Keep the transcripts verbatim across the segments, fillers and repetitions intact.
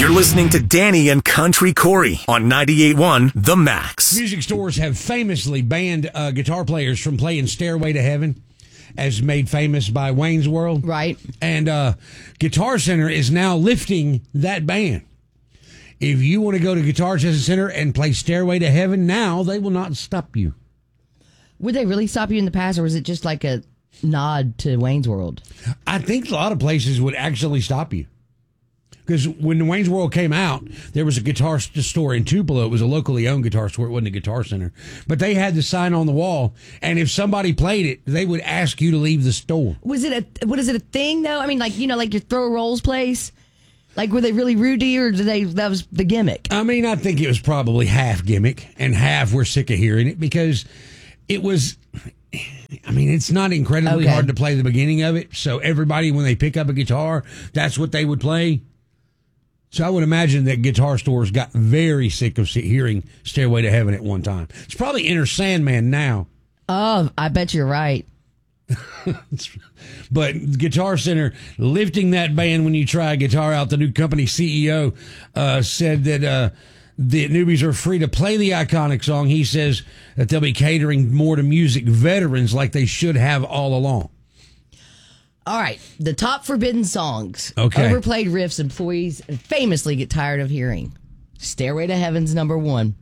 You're listening to Danny and Country Corey on ninety-eight point one The Max. Music stores have famously banned uh, guitar players from playing Stairway to Heaven, as made famous by Wayne's World. Right. And uh, Guitar Center is now lifting that ban. If you want to go to Guitar Center and play Stairway to Heaven now, they will not stop you. Would they really stop you in the past, or was it just like a nod to Wayne's World? I think a lot of places would actually stop you. Because when the Wayne's World came out, there was a guitar store in Tupelo. It was a locally owned guitar store. It wasn't a Guitar Center. But they had the sign on the wall, and if somebody played it, they would ask you to leave the store. Was it a, what is it, a thing, though? I mean, like, you know, like your Throw Rolls place? Like, were they really rude to you, or did they, that was the gimmick? I mean, I think it was probably half gimmick, and half we're sick of hearing it, because it was... I mean, it's not incredibly Okay. hard to play the beginning of it, so everybody, when they pick up a guitar, that's what they would play. So I would imagine that guitar stores got very sick of hearing Stairway to Heaven at one time. It's probably Enter Sandman now. Oh, I bet you're right. But Guitar Center lifting that ban when you try a guitar out. The new company C E O uh, said that uh, the newbies are free to play the iconic song. He says that they'll be catering more to music veterans like they should have all along. All right, the top forbidden songs. Okay. Overplayed riffs employees famously get tired of hearing. Stairway to Heaven's number one.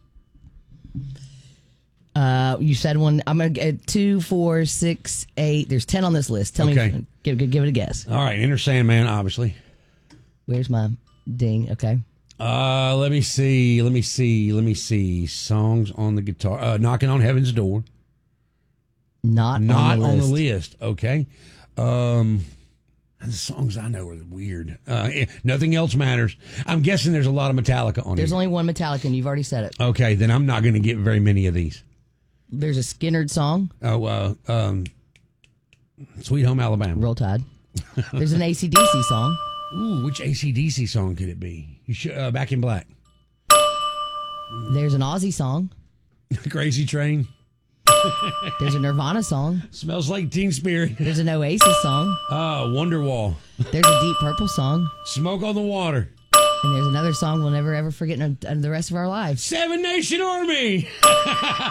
Uh, you said one. I'm going to get two, four, six, eight. There's ten on this list. Tell Okay. me, give, give, give it a guess. All right, Enter Sandman, obviously. Where's my ding? Okay. Uh, let me see, let me see, let me see. Songs on the guitar. Uh, Knocking on Heaven's Door. Not, Not on the on list. the list. Okay. Um, the songs I know are weird. Uh, eh, Nothing Else Matters. I'm guessing there's a lot of Metallica on There's here. only one Metallica, and you've already said it. Okay, then I'm not going to get very many of these. There's a Skynyrd song, Oh, uh, um, Sweet Home Alabama. Roll Tide. There's an A C D C song. Ooh, which A C D C song could it be? You should, uh, Back in Black. There's an Ozzy song. Crazy Train. There's a Nirvana song. Smells Like Teen Spirit. There's an Oasis song. Uh, Wonderwall. There's a Deep Purple song. Smoke on the Water. And there's another song we'll never ever forget in, in the rest of our lives. Seven Nation Army.